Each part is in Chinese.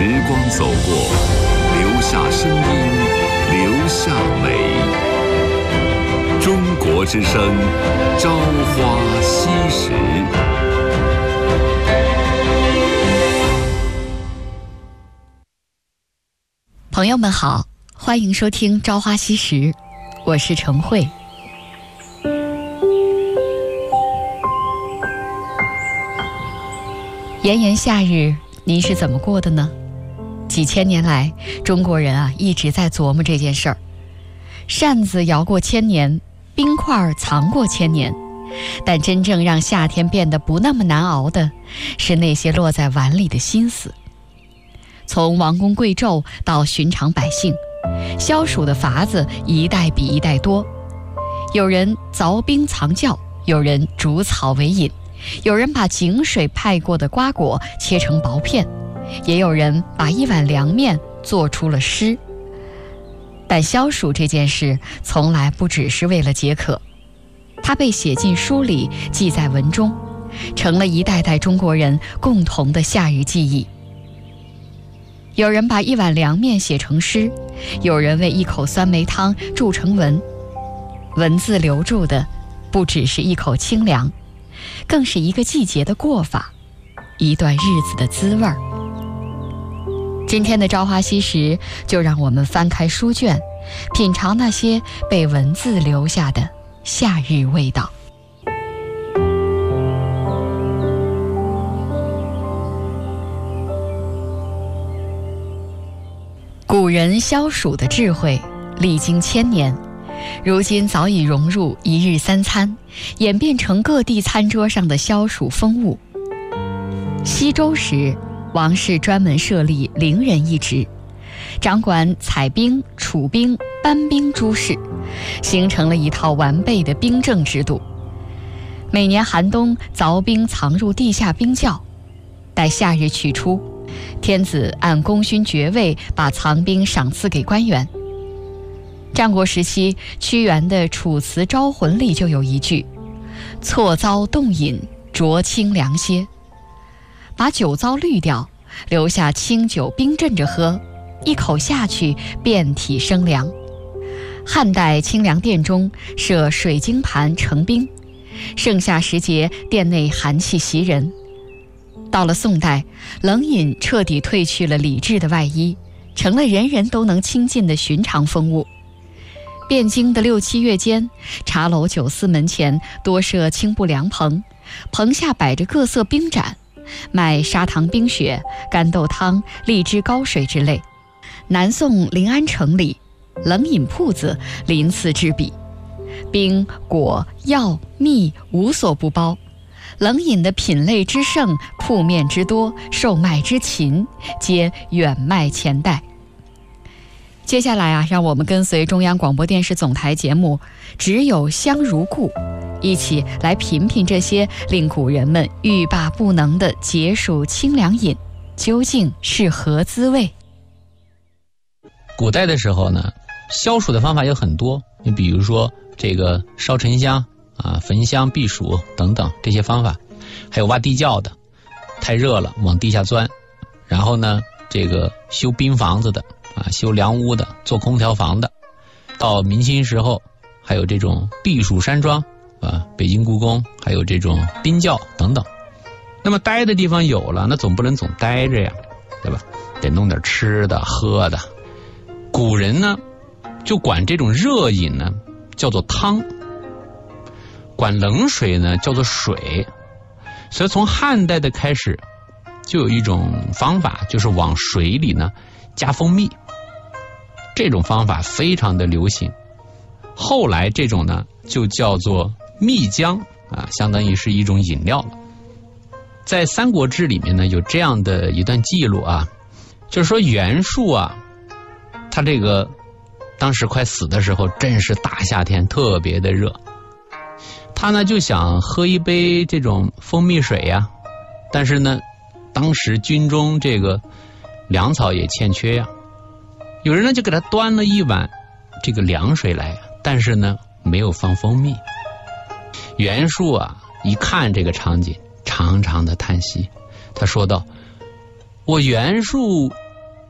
时光走过，留下声音，留下美。中国之声，朝花夕拾。 朋友们好，欢迎收听《朝花夕拾》，我是程慧。炎炎夏日，您是怎么过的呢？几千年来，中国人一直在琢磨这件事儿。扇子摇过千年，冰块藏过千年，但真正让夏天变得不那么难熬的，是那些落在碗里的心思。从王公贵胄到寻常百姓，消暑的法子一代比一代多。有人凿冰藏窖，有人煮草为饮，有人把井水派过的瓜果切成薄片，也有人把一碗凉面做出了诗。但消暑这件事从来不只是为了解渴，它被写进书里，记在文中，成了一代代中国人共同的夏日记忆。有人把一碗凉面写成诗，有人为一口酸梅汤铸成文。文字留住的不只是一口清凉，更是一个季节的过法，一段日子的滋味儿。今天的朝花夕拾，就让我们翻开书卷，品尝那些被文字留下的夏日味道。古人消暑的智慧历经千年，如今早已融入一日三餐，演变成各地餐桌上的消暑风物。西周时，王室专门设立陵人一职，掌管采冰、储冰、搬冰诸事，形成了一套完备的冰政制度。每年寒冬，凿冰藏入地下冰窖，待夏日取出，天子按功勋爵位把藏冰赏赐给官员。战国时期，屈原的《楚辞招魂》里就有一句：错遭冻饮，浊清凉些。把酒糟滤掉，留下清酒冰镇着喝，一口下去，遍体生凉。汉代清凉殿中设水晶盘盛冰，盛夏时节殿内寒气袭人。到了宋代，冷饮彻底褪去了礼制的外衣，成了人人都能亲近的寻常风物。汴京的6、7月间，茶楼酒肆门前多设青布凉棚，棚下摆着各色冰盏，卖砂糖冰雪、干豆汤、荔枝高水之类。南宋临安城里，冷饮铺子鳞次栉比，冰、果、药、蜜无所不包。冷饮的品类之盛，铺面之多，售卖之勤，皆远迈前代。接下来让我们跟随中央广播电视总台节目《只有香如故》，一起来品品这些令古人们欲罢不能的解暑清凉饮究竟是何滋味。 古代的时候呢，消暑的方法有很多，你比如说这个烧沉香焚香避暑等等这些方法，还有挖地窖的，太热了往地下钻，然后呢这个修冰房子的修凉屋的，做空调房的，到明清时候还有这种避暑山庄北京故宫还有这种冰窖等等。那么待的地方有了，那总不能总待着呀，对吧？得弄点吃的喝的。古人呢就管这种热饮呢叫做汤，管冷水呢叫做水。所以从汉代的开始就有一种方法，就是往水里呢加蜂蜜，这种方法非常的流行。后来这种呢就叫做蜜浆相当于是一种饮料了。在《三国志》里面呢有这样的一段记录就是说袁术他这个当时快死的时候，正是大夏天，特别的热，他呢就想喝一杯这种蜂蜜水但是呢当时军中这个粮草也欠缺有人呢就给他端了一碗这个凉水来，但是呢没有放蜂蜜。袁术一看这个场景，长长的叹息，他说道：我袁术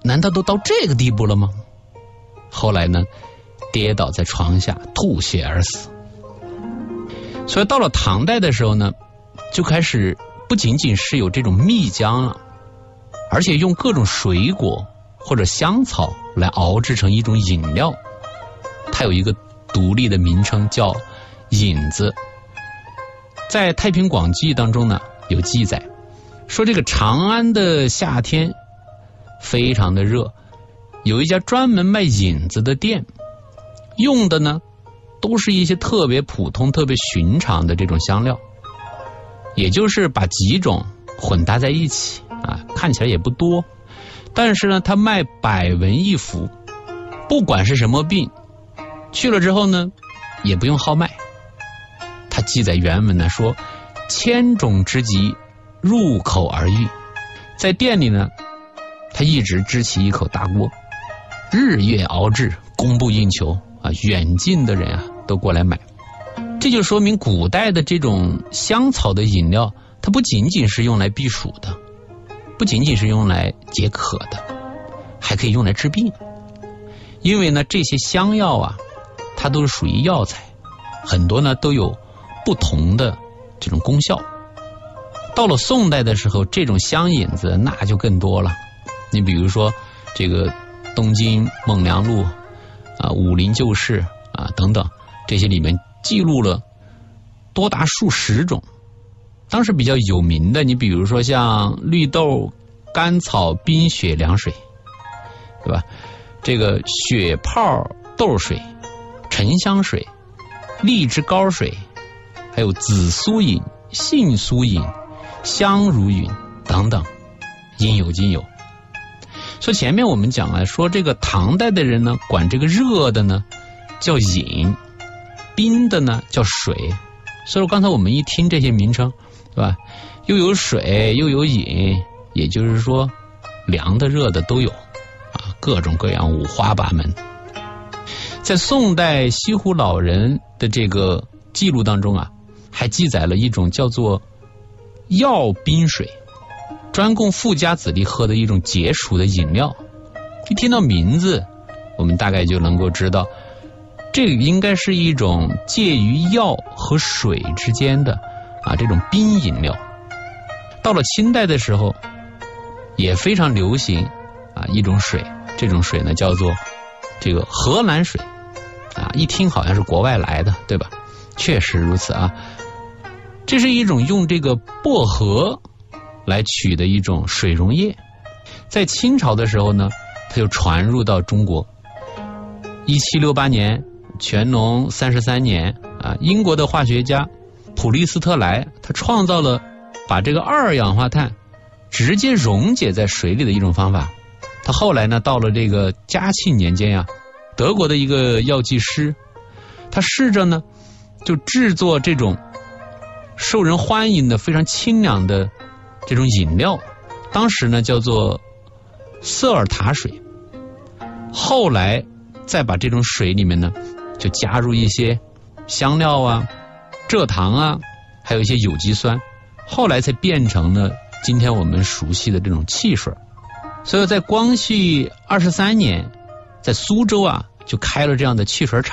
难道都到这个地步了吗？后来呢，跌倒在床下吐血而死。所以到了唐代的时候呢，就开始不仅仅是有这种蜜浆了，而且用各种水果或者香草来熬制成一种饮料，它有一个独立的名称叫饮子。在《太平广记》当中呢有记载，说这个长安的夏天非常的热，有一家专门卖引子的店，用的呢都是一些特别普通特别寻常的这种香料，也就是把几种混搭在一起啊，看起来也不多，但是呢他卖100文1服，不管是什么病去了之后呢也不用号脉。他记载原文呢说，1000种之疾入口而愈。在店里呢他一直支起一口大锅，日夜熬制，供不应求啊，远近的人啊都过来买。这就说明古代的这种香草的饮料，它不仅仅是用来避暑的，不仅仅是用来解渴的，还可以用来治病。因为呢这些香药啊它都是属于药材，很多呢都有不同的这种功效。到了宋代的时候，这种香引子那就更多了。你比如说这个东京孟良录啊、武林旧事啊等等，这些里面记录了多达数十种。当时比较有名的，你比如说像绿豆甘草冰雪凉水，对吧？这个血泡豆水、沉香水、荔枝膏水，还有紫苏饮、杏苏饮、香如饮等等，应有尽有。所以前面我们讲了，说这个唐代的人呢，管这个热的呢叫饮，冰的呢叫水。所以刚才我们一听这些名称，对吧？又有水又有饮，也就是说凉的热的都有啊，各种各样五花八门。在宋代西湖老人的这个记录当中啊，还记载了一种叫做药冰水，专供富家子弟喝的一种解暑的饮料。一听到名字，我们大概就能够知道，这个应该是一种介于药和水之间的啊这种冰饮料。到了清代的时候，也非常流行啊一种水，这种水呢叫做这个荷兰水啊，一听好像是国外来的，对吧？确实如此啊。这是一种用这个薄荷来取的一种水溶液，在清朝的时候呢，它就传入到中国。1768年，乾隆33年啊，英国的化学家普利斯特莱，他创造了把这个2氧化碳直接溶解在水里的一种方法。他后来呢，到了这个嘉庆年间呀，德国的一个药剂师，他试着呢就制作这种受人欢迎的非常清凉的这种饮料，当时呢叫做瑟尔塔水。后来再把这种水里面呢就加入一些香料啊、蔗糖啊，还有一些有机酸，后来才变成了今天我们熟悉的这种汽水。所以在光绪23年，在苏州啊就开了这样的汽水厂。